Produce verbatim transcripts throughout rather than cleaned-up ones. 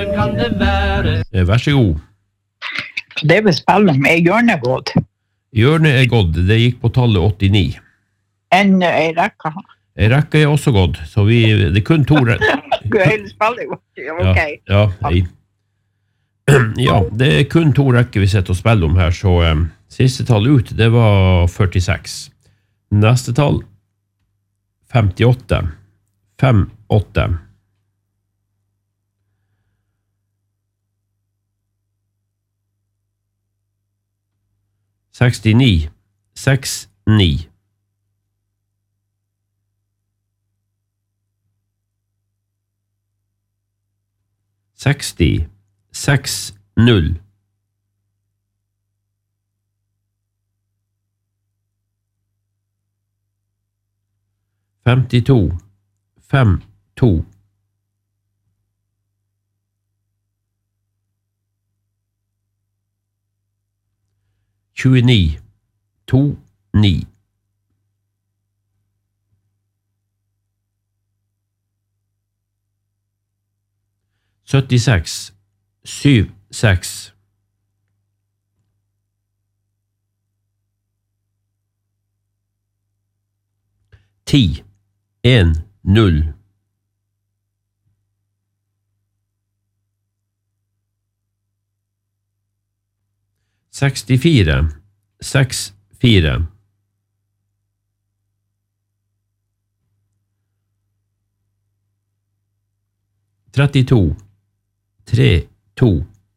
kan det være? Vær så god. Det vil spille om er hjørnegård. Hjørnet er gått, det gikk på tallet åttini. En ei rekke. En rekke er også gått, så vi, det er kun to rekker. Hele spillet, ok. Ja, ja, hei. Ja, det er kun to rekker vi sitter og spiller om her, så um, siste tall ut, det var førtiseks. Neste tall, femtiåtte. fem åtte. sekstini. seks ni. seksti. seks null. femtito. fem to. tjueni. to ni. syttiseks. syv seks. ti. en null. sekstifire. seks fire. trettito. tre to.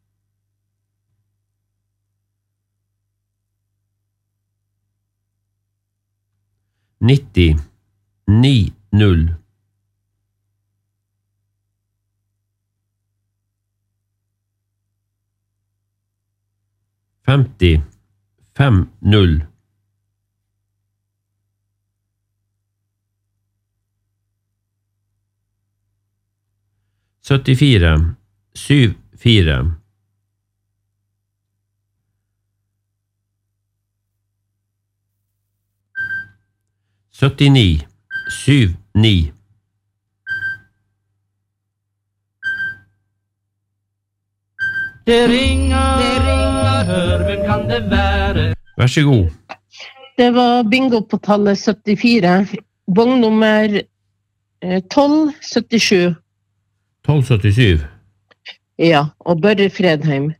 nitti. ni null. femti. fem null. syttifire. syv fire. syttini. syv ni. Det ringer, det ringer, hør, hvem kan det være? Vær så god. Det var bingo på tallet syttifire. Vogn nummer tolv syttisju. tolv syttisju. Ja, og Børre Fredheim.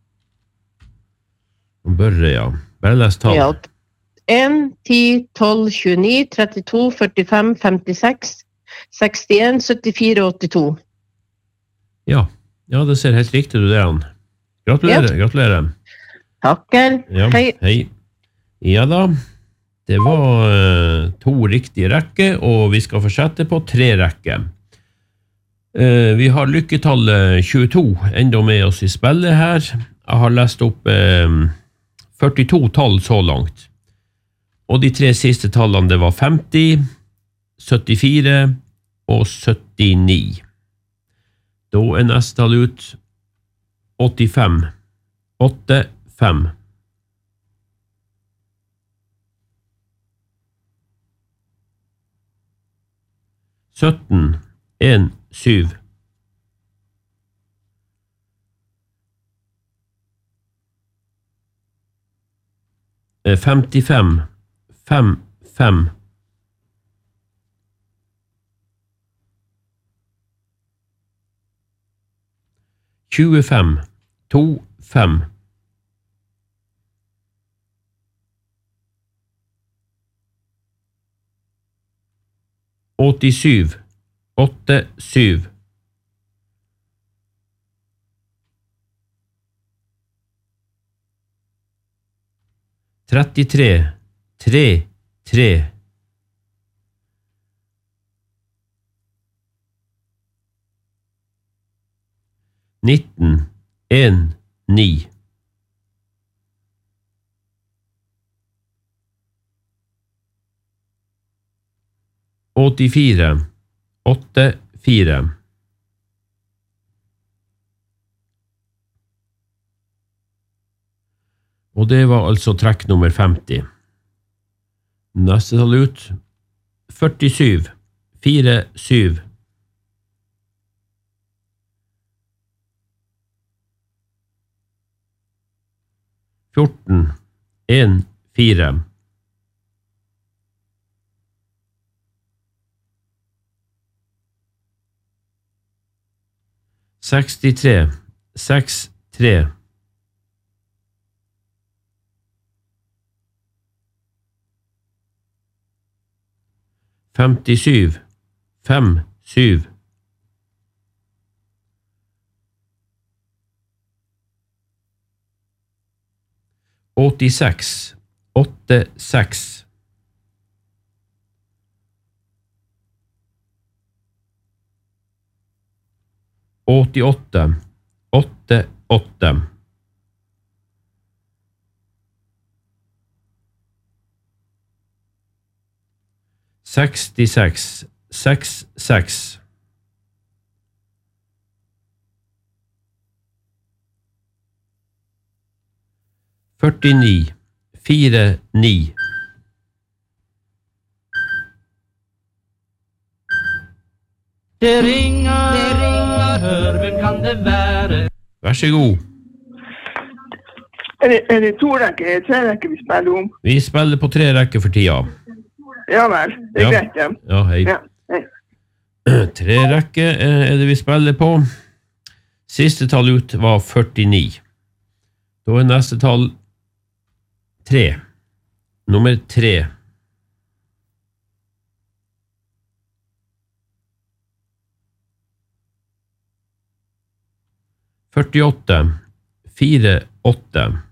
Børre, ja. Bare les tall. Ja. en, ti, tolv, tjueni, trettito, førtifem, femtiseks, sekstien, syttifire, åttito. Ja, ja, det ser helt riktig ut det, han. Gratulerer, ja. Gratulerer. Takker. Ja, hei. Hei. Ja da, det var uh, to riktige rekker, og vi skal fortsette på tre rekker. Uh, vi har lykketallet tjueto, enda med oss i spillet her. Jeg har lest opp uh, førtito tall så langt. Og de tre siste tallene, det var femti, syttifire og syttini. Da er neste tall ut åttifem. åtte fem. sytten. en syv. femtifem. fem fem. tjuefem. to fem. åttisju. åtte syv. trettitre. tre tre. nitten. en ni. åttifire. åtte fire. Og det var altså trekk nummer femti. Neste tall ut førtisju. fire syv. fjorten, en, fire. sekstitre, seks, tre. femtisju, fem, syv. åttiseks, åtte, seks. åttiåtte, åtte, åtte. sekstiseks, seks, seks. førtini, fire, ni. Det ringer, det ringer, hør, hvem kan det være? Vær så god. Er det, er det to rekker, er det tre rekker vi spiller om? Vi spiller på tre rekker for tida. Ja vel, det er Ja. greit, ja. Ja, hei. Ja, hei. Tre rekker er det vi spiller på. Siste tall ut var førtini. Da er neste tall tre. Nummer tre. førtiåtte, fire, åtte.